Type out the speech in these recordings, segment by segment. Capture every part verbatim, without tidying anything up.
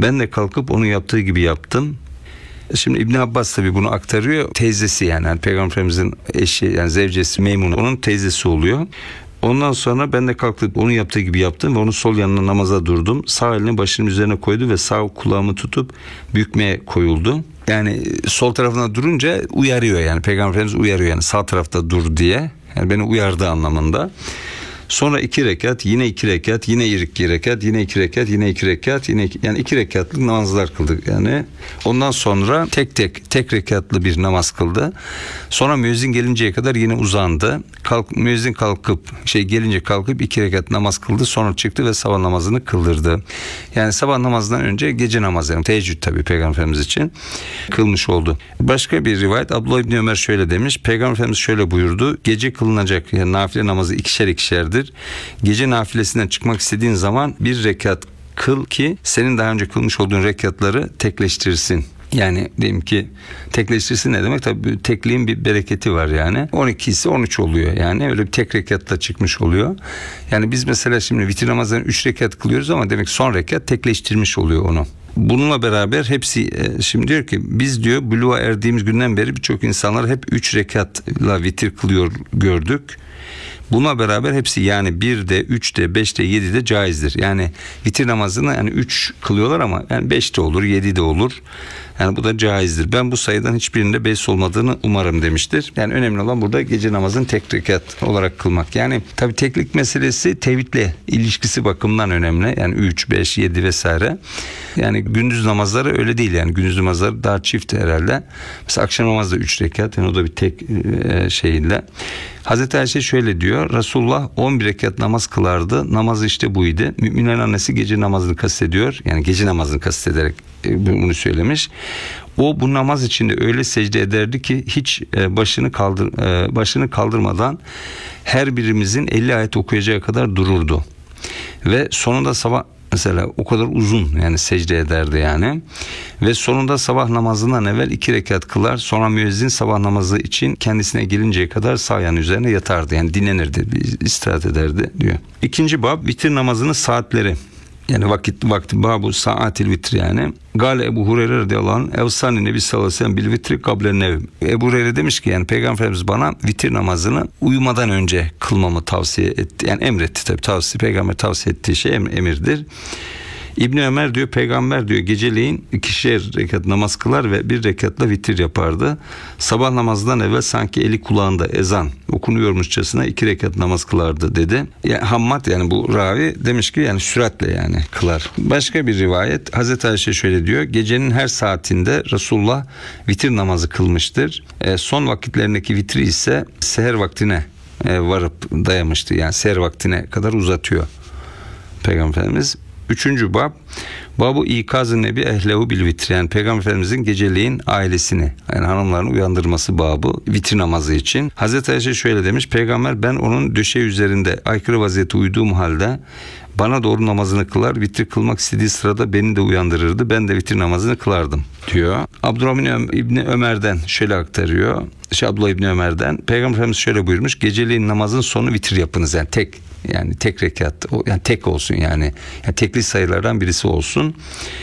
Ben de kalkıp onun yaptığı gibi yaptım. Şimdi İbn Abbas tabii bunu aktarıyor. Teyzesi yani, yani Peygamber Efendimizin eşi yani zevcesi Meymune onun teyzesi oluyor. Ondan sonra ben de kalkıp onun yaptığı gibi yaptım ve onun sol yanına namaza durdum. Sağ elini başının üzerine koydu ve sağ kulağımı tutup bükmeye koyuldu. Yani sol tarafına durunca uyarıyor yani Peygamber Efendimiz uyarıyor yani sağ tarafta dur diye. Yani beni uyardığı anlamında. Sonra iki rekat, yine iki rekat, yine iki rekat, yine iki rekat, yine iki rekat, yine iki, yani iki rekatlık namazlar kıldık yani. Ondan sonra tek tek tek rekatlı bir namaz kıldı. Sonra müezzin gelinceye kadar yine uzandı. Kalk, müezzin kalkıp şey gelince kalkıp iki rekat namaz kıldı. Sonra çıktı ve sabah namazını kıldırdı. Yani sabah namazından önce gece namazı yani teheccüd tabii Peygamber Efendimiz için kılmış oldu. Başka bir rivayet Abdullah İbni Ömer şöyle demiş. Peygamber Efendimiz şöyle buyurdu. Gece kılınacak yani nafile namazı ikişer ikişerdir. Gece nafilesinden çıkmak istediğin zaman bir rekat kıl ki senin daha önce kılmış olduğun rekatları tekleştirsin. Yani diyelim ki tekleştirsin ne demek? Tabii tekliğin bir bereketi var yani. on iki ise on üç oluyor yani. Öyle bir tek rekatla çıkmış oluyor. Yani biz mesela şimdi vitir namazlarını üç rekat kılıyoruz ama demek son rekat tekleştirmiş oluyor onu. Bununla beraber hepsi şimdi diyor ki biz diyor buluğa erdiğimiz günden beri birçok insanlar hep üç rekatla vitir kılıyor gördük. Buna beraber hepsi yani birde, üçte, beşte, yedide caizdir. Yani vitir namazını yani üç kılıyorlar ama yani beşte olur, yedide olur. Yani bu da caizdir. Ben bu sayıdan hiçbirinde beş olmadığını umarım demiştir. Yani önemli olan burada gece namazını tek rekat olarak kılmak. Yani tabii teklik meselesi tevhidle ilişkisi bakımından önemli. Yani üç, beş, yedi vesaire. Yani gündüz namazları öyle değil yani. Gündüz namazları daha çift herhalde. Mesela akşam namazı da üç rekat. Yani o da bir tek e, şeyle. Hazreti Ayşe şöyle diyor. Resulullah on bir rekat namaz kılardı. Namazı işte buydu. Müminlerin annesi gece namazını kastediyor. Yani gece namazını kastederek bunu söylemiş. O bu namaz içinde öyle secde ederdi ki hiç başını kaldır başını kaldırmadan her birimizin elli ayet okuyacağı kadar dururdu. Ve sonunda sabah mesela o kadar uzun yani secde ederdi yani. Ve sonunda sabah namazından evvel iki rekat kılar. Sonra müezzin sabah namazı için kendisine gelinceye kadar sağ yanı üzerine yatardı. Yani dinlenirdi, istirahat ederdi diyor. İkinci bab vitir namazının saatleri. Yani vakit vakti babu saatil vitr yani. Gale Ebu Hureyre radıyallahu anh evsani nebi sallallahu aleyhi ve sellem bil vitri kable nev. Ebu Hureyre demiş ki yani Peygamber Efendimiz bana vitir namazını uyumadan önce kılmamı tavsiye etti. Yani emretti tabii tavsiye Peygamber tavsiye ettiği şey em, emirdir. İbn Ömer diyor peygamber diyor geceleyin ikişer rekat namaz kılar ve bir rekatla vitir yapardı. Sabah namazından evvel sanki eli kulağında ezan okunuyormuşçasına iki rekat namaz kılardı dedi. Yani Hammad yani bu ravi demiş ki yani süratle yani kılar. Başka bir rivayet Hazreti Ayşe şöyle diyor. Gecenin her saatinde Resulullah vitir namazı kılmıştır. E, son vakitlerindeki vitri ise seher vaktine e, varıp dayamıştı. Yani seher vaktine kadar uzatıyor Peygamber Efendimiz. Üçüncü bab Babu ikaz-ı nebi ehlehu bil vitr. Yani Peygamber Efendimizin geceleyin ailesini yani hanımlarını uyandırması babı vitir namazı için. Hazreti Ayşe şöyle demiş. Peygamber ben onun döşeği üzerinde aykırı vaziyete uyduğum halde bana doğru namazını kılar. Vitir kılmak istediği sırada beni de uyandırırdı. Ben de vitir namazını kılardım diyor. Abdurrahman İbni Ömer'den şöyle aktarıyor. Şey Abdullah İbni Ömer'den Peygamber Efendimiz şöyle buyurmuş. Geceleyin namazın sonu vitir yapınız. Yani tek yani tek rekat yani tek olsun yani. Yani tekli sayılardan birisi olsun.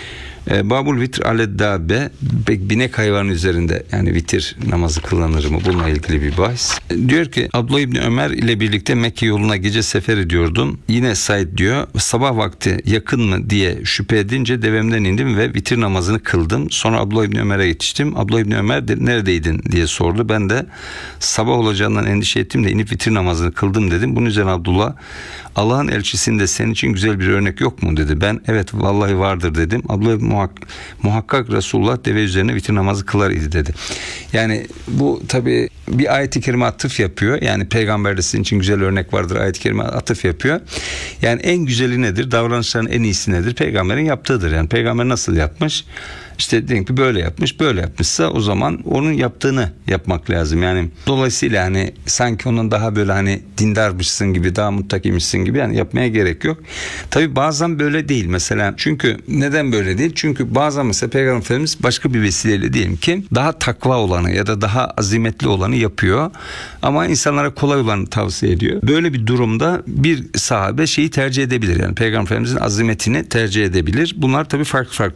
Babul vitr aled dabe binek hayvanı üzerinde yani vitir namazı kılınır mı? Bununla ilgili bir bahis. Diyor ki Abdullah İbni Ömer ile birlikte Mekke yoluna gece sefer ediyordum. Yine Said diyor sabah vakti yakın mı diye şüphe edince devemden indim ve vitir namazını kıldım. Sonra Abdullah İbni Ömer'e yetiştim. Abdullah İbni Ömer de, neredeydin diye sordu. Ben de sabah olacağından endişe ettim de inip vitir namazını kıldım dedim. Bunun üzerine Abdullah Allah'ın elçisinde senin için güzel bir örnek yok mu dedi. Ben evet vallahi vardır dedim. Abdullah muhak- muhakkak Resulullah deve üzerine vitir namazı kılar idi dedi. Yani bu tabi bir ayet-i kerime atıf yapıyor. Yani peygamberde sizin için güzel örnek vardır ayet-i kerime atıf yapıyor. Yani en güzeli nedir? Davranışların en iyisi nedir? Peygamberin yaptığıdır. Yani peygamber nasıl yapmış? İşte diyelim ki böyle yapmış, böyle yapmışsa o zaman onun yaptığını yapmak lazım. Yani dolayısıyla hani sanki onun daha böyle hani dindarmışsın gibi, daha muttakiymişsin gibi yani yapmaya gerek yok. Tabii bazen böyle değil mesela. Çünkü neden böyle değil? Çünkü bazen mesela Peygamber Efendimiz başka bir vesileyle diyelim ki daha takva olanı ya da daha azimetli olanı yapıyor. Ama insanlara kolay olanı tavsiye ediyor. Böyle bir durumda bir sahabe şeyi tercih edebilir. Yani Peygamber Efendimizin azimetini tercih edebilir. Bunlar tabii farklı farklı